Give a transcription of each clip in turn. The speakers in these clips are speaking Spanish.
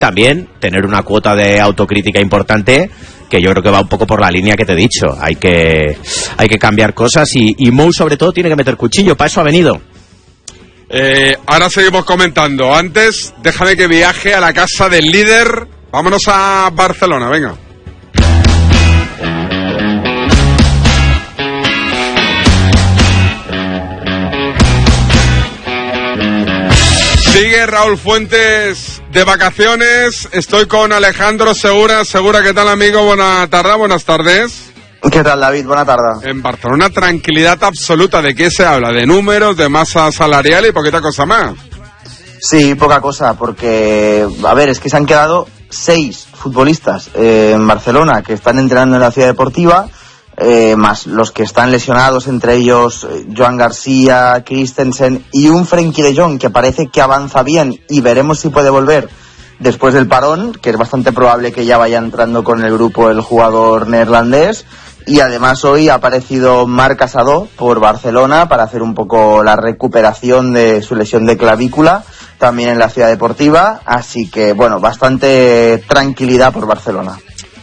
también tener una cuota de autocrítica importante, que yo creo que va un poco por la línea que te he dicho. Hay que cambiar cosas y Mou sobre todo tiene que meter cuchillo, para eso ha venido. Ahora seguimos comentando. Antes, déjame que viaje a la casa del líder. Vámonos a Barcelona, venga. Sigue Raúl Fuentes de vacaciones. Estoy con Alejandro Segura. Segura, ¿qué tal, amigo? Buenas tardes. ¿Qué tal, David? Buena tarde. En Barcelona, tranquilidad absoluta. ¿De qué se habla? ¿De números, de masa salarial y poquita cosa más? Sí, poca cosa, porque, a ver, es que se han quedado 6 futbolistas en Barcelona que están entrenando en la Ciudad Deportiva, más los que están lesionados, entre ellos Joan García, Christensen y un Frenkie de Jong que parece que avanza bien y veremos si puede volver después del parón, que es bastante probable que ya vaya entrando con el grupo el jugador neerlandés. Y además hoy ha aparecido Marc Casadó por Barcelona para hacer un poco la recuperación de su lesión de clavícula, también en la Ciudad Deportiva, así que bueno, bastante tranquilidad por Barcelona.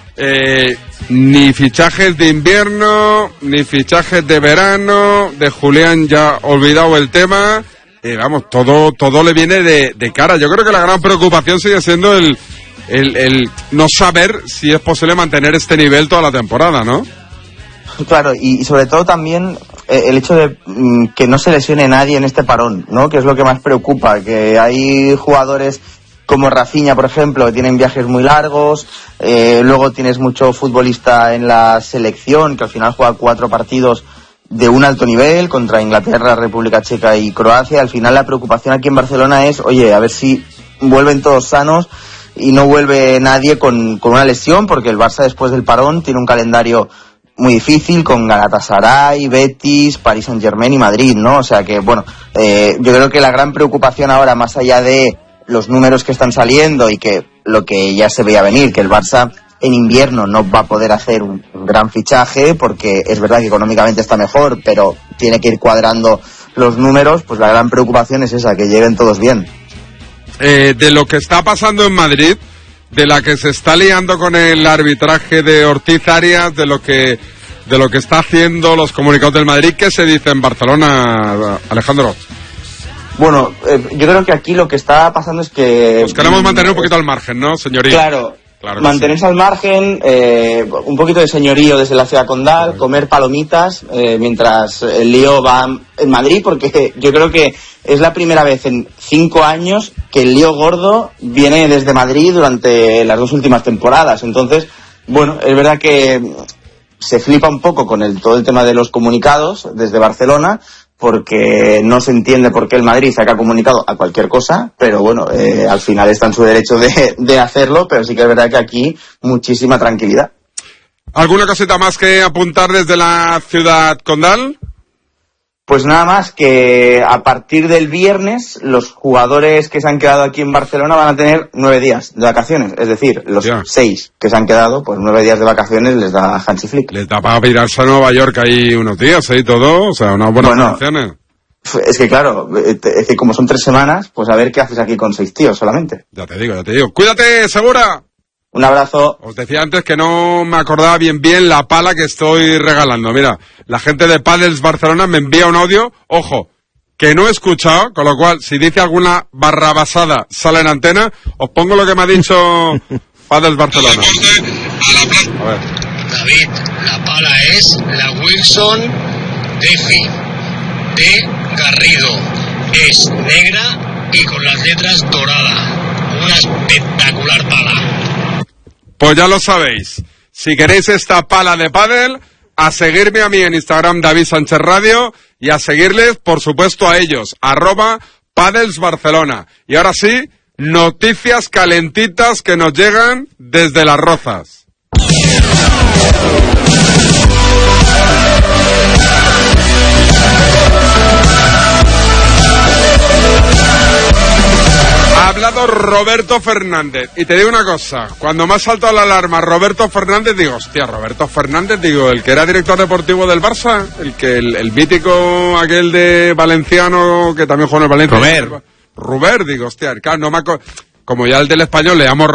Ni fichajes de invierno, ni fichajes de verano, de Julián ya olvidado el tema, vamos, todo le viene de cara. Yo creo que la gran preocupación sigue siendo el no saber si es posible mantener este nivel toda la temporada, ¿no? Claro, y sobre todo también el hecho de que no se lesione nadie en este parón, ¿no? Que es lo que más preocupa, que hay jugadores como Rafinha, por ejemplo, que tienen viajes muy largos, luego tienes mucho futbolista en la selección, que al final juega 4 partidos de un alto nivel contra Inglaterra, República Checa y Croacia. Al final la preocupación aquí en Barcelona es, oye, a ver si vuelven todos sanos y no vuelve nadie con una lesión, porque el Barça después del parón tiene un calendario muy difícil con Galatasaray, Betis, Paris Saint-Germain y Madrid, ¿no? O sea que, bueno, yo creo que la gran preocupación ahora, más allá de los números que están saliendo y que lo que ya se veía venir, que el Barça en invierno no va a poder hacer un gran fichaje, porque es verdad que económicamente está mejor, pero tiene que ir cuadrando los números, pues la gran preocupación es esa, que lleguen todos bien. De lo que está pasando en Madrid, de la que se está liando con el arbitraje de Ortiz Arias, de lo que está haciendo los comunicados del Madrid, ¿qué se dice en Barcelona, Alejandro? Bueno, yo creo que aquí lo que está pasando es que... Nos queremos mantener un poquito al margen, ¿no, señoría? Claro, mantenerse al margen, un poquito de señorío desde la ciudad condal, comer palomitas, mientras el lío va en Madrid, porque yo creo que es la primera vez en 5 años que el lío gordo viene desde Madrid durante las 2 últimas temporadas. Entonces, bueno, es verdad que se flipa un poco con todo el tema de los comunicados desde Barcelona, porque no se entiende por qué el Madrid saca comunicado a cualquier cosa, pero bueno, al final está en su derecho de hacerlo, pero sí que es verdad que aquí muchísima tranquilidad. ¿Alguna cosita más que apuntar desde la ciudad condal? Pues nada más que a partir del viernes los jugadores que se han quedado aquí en Barcelona van a tener 9 días de vacaciones, es decir, los 6 que se han quedado, pues 9 días de vacaciones les da Hansi Flick. Les da para pirarse a Nueva York ahí unos días, y todo, o sea, unas buenas vacaciones. Es que claro, es que como son 3 semanas, pues a ver qué haces aquí con 6 tíos solamente. Ya te digo. ¡Cuídate, Segura! Un abrazo. Os decía antes que no me acordaba bien la pala que estoy regalando. Mira, la gente de Padels Barcelona me envía un audio, ojo, que no he escuchado, con lo cual, si dice alguna barrabasada sale en antena, os pongo lo que me ha dicho Padels Barcelona. A ver. David, la pala es la Wilson Defi de Garrido. Es negra y con las letras doradas. Una espectacular pala. Pues ya lo sabéis, si queréis esta pala de pádel, a seguirme a mí en Instagram, David Sánchez Radio, y a seguirles, por supuesto, a ellos, @Padelsbarcelona. Y ahora sí, noticias calentitas que nos llegan desde Las Rozas. Ha hablado Roberto Fernández, y te digo una cosa, cuando me ha saltado la alarma Roberto Fernández, digo, hostia, Roberto Fernández, digo, el que era director deportivo del Barça, el mítico aquel de Valenciano, que también jugó en el Valencia. Robert, digo, hostia, claro, no me como ya el del Español le llamo